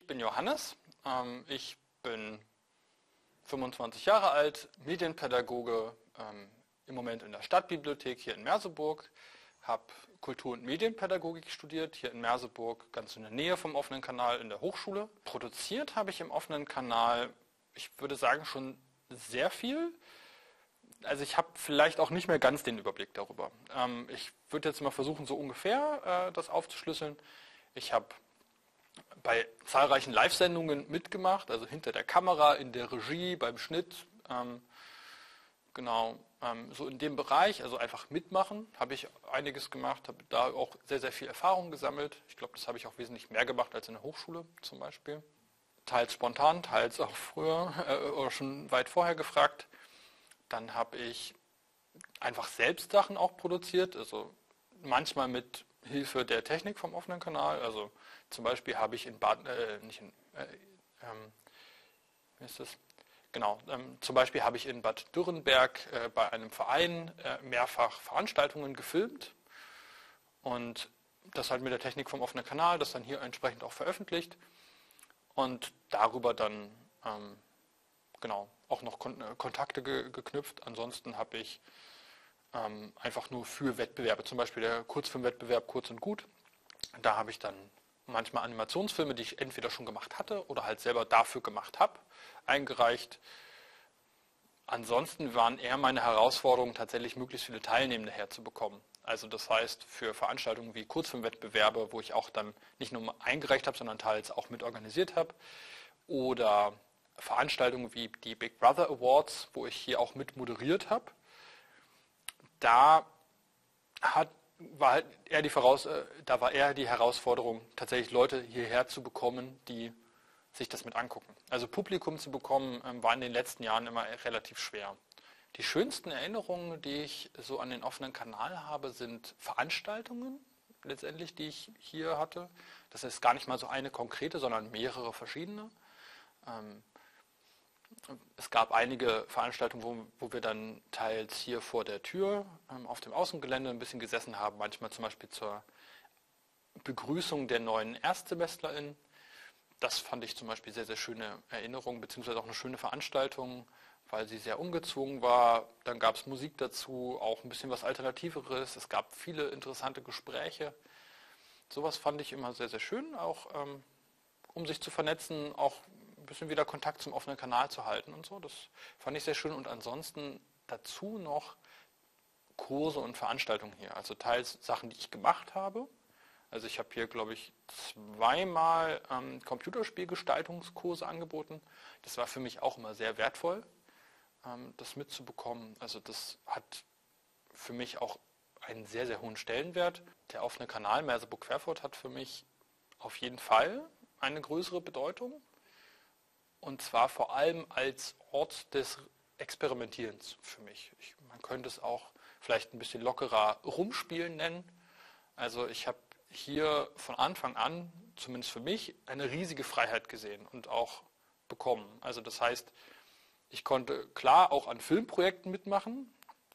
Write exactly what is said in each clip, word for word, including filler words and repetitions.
Ich bin Johannes, ähm, ich bin fünfundzwanzig Jahre alt, Medienpädagoge, ähm, im Moment in der Stadtbibliothek hier in Merseburg, habe Kultur- und Medienpädagogik studiert, hier in Merseburg, ganz in der Nähe vom offenen Kanal in der Hochschule. Produziert habe ich im offenen Kanal, ich würde sagen, schon sehr viel. Also ich habe vielleicht auch nicht mehr ganz den Überblick darüber. Ähm, ich würde jetzt mal versuchen, so ungefähr äh, das aufzuschlüsseln. Ich habe bei zahlreichen Live-Sendungen mitgemacht, also hinter der Kamera, in der Regie, beim Schnitt. Ähm, genau, ähm, so in dem Bereich, also einfach mitmachen, habe ich einiges gemacht, habe da auch sehr, sehr viel Erfahrung gesammelt. Ich glaube, das habe ich auch wesentlich mehr gemacht als in der Hochschule zum Beispiel. Teils spontan, teils auch früher äh, oder schon weit vorher gefragt. Dann habe ich einfach selbst Sachen auch produziert, also manchmal mit Hilfe der Technik vom offenen Kanal. Also zum Beispiel habe ich in Bad, äh, nicht in, äh, ähm, wie ist das? Genau, ähm, zum Beispiel habe ich in Bad Dürrenberg äh, bei einem Verein äh, mehrfach Veranstaltungen gefilmt und das halt mit der Technik vom offenen Kanal, das dann hier entsprechend auch veröffentlicht und darüber dann ähm, genau auch noch Kon äh, Kontakte ge geknüpft. Ansonsten habe ich ähm, einfach nur für Wettbewerbe, zum Beispiel der Kurzfilmwettbewerb Kurz und Gut. Da habe ich dann manchmal Animationsfilme, die ich entweder schon gemacht hatte oder halt selber dafür gemacht habe, eingereicht. Ansonsten waren eher meine Herausforderungen tatsächlich möglichst viele Teilnehmende herzubekommen. Also das heißt für Veranstaltungen wie Kurzfilmwettbewerbe, wo ich auch dann nicht nur eingereicht habe, sondern teils auch mit organisiert habe, oder Veranstaltungen wie die Big Brother Awards, wo ich hier auch mit moderiert habe. Da hat war halt eher die Voraus äh, da war eher die Herausforderung, tatsächlich Leute hierher zu bekommen, die sich das mit angucken. Also Publikum zu bekommen, ähm, war in den letzten Jahren immer relativ schwer. Die schönsten Erinnerungen, die ich so an den offenen Kanal habe, sind Veranstaltungen, letztendlich, die ich hier hatte. Das ist gar nicht mal so eine konkrete, sondern mehrere verschiedene. Ähm, Es gab einige Veranstaltungen, wo, wo wir dann teils hier vor der Tür ähm, auf dem Außengelände ein bisschen gesessen haben, manchmal zum Beispiel zur Begrüßung der neuen ErstsemesterInnen. Das fand ich zum Beispiel sehr, sehr schöne Erinnerung, beziehungsweise auch eine schöne Veranstaltung, weil sie sehr ungezwungen war. Dann gab es Musik dazu, auch ein bisschen was Alternativeres. Es gab viele interessante Gespräche. Sowas fand ich immer sehr, sehr schön, auch ähm, um sich zu vernetzen, auch ein bisschen wieder Kontakt zum offenen Kanal zu halten und so. Das fand ich sehr schön. Und ansonsten dazu noch Kurse und Veranstaltungen hier. Also teils Sachen, die ich gemacht habe. Also ich habe hier, glaube ich, zweimal ähm, Computerspielgestaltungskurse angeboten. Das war für mich auch immer sehr wertvoll, ähm, das mitzubekommen. Also das hat für mich auch einen sehr, sehr hohen Stellenwert. Der offene Kanal Merseburg-Querfurt hat für mich auf jeden Fall eine größere Bedeutung. Und zwar vor allem als Ort des Experimentierens für mich. Ich, man könnte es auch vielleicht ein bisschen lockerer Rumspielen nennen. Also ich habe hier von Anfang an, zumindest für mich, eine riesige Freiheit gesehen und auch bekommen. Also das heißt, ich konnte klar auch an Filmprojekten mitmachen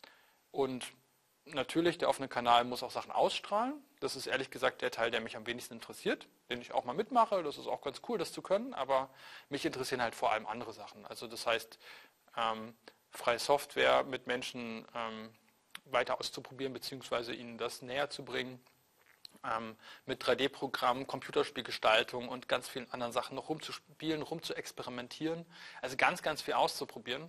und natürlich, der offene Kanal muss auch Sachen ausstrahlen. Das ist ehrlich gesagt der Teil, der mich am wenigsten interessiert, den ich auch mal mitmache. Das ist auch ganz cool, das zu können, aber mich interessieren halt vor allem andere Sachen. Also das heißt, ähm, freie Software mit Menschen ähm, weiter auszuprobieren, beziehungsweise ihnen das näher zu bringen. Ähm, mit drei D-Programmen, Computerspielgestaltung und ganz vielen anderen Sachen noch rumzuspielen, rumzuexperimentieren. Also ganz, ganz viel auszuprobieren.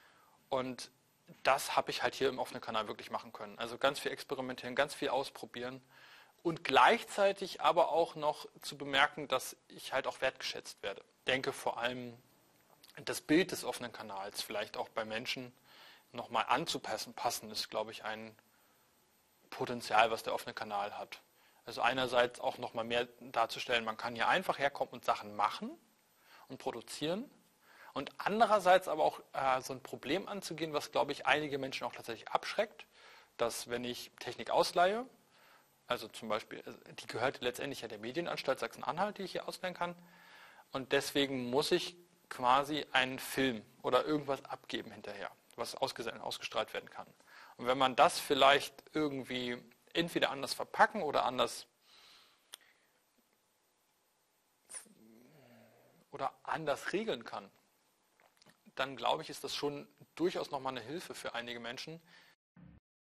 Und das habe ich halt hier im offenen Kanal wirklich machen können. Also ganz viel experimentieren, ganz viel ausprobieren und gleichzeitig aber auch noch zu bemerken, dass ich halt auch wertgeschätzt werde. Ich denke vor allem, das Bild des offenen Kanals vielleicht auch bei Menschen nochmal anzupassen, passen, ist, glaube ich, ein Potenzial, was der offene Kanal hat. Also einerseits auch nochmal mehr darzustellen, man kann hier einfach herkommen und Sachen machen und produzieren. Und andererseits aber auch äh, so ein Problem anzugehen, was, glaube ich, einige Menschen auch tatsächlich abschreckt, dass wenn ich Technik ausleihe, also zum Beispiel, die gehört letztendlich ja der Medienanstalt Sachsen-Anhalt, die ich hier ausleihen kann, und deswegen muss ich quasi einen Film oder irgendwas abgeben hinterher, was ausgestrahlt werden kann. Und wenn man das vielleicht irgendwie entweder anders verpacken oder anders oder anders regeln kann, dann glaube ich, ist das schon durchaus nochmal eine Hilfe für einige Menschen,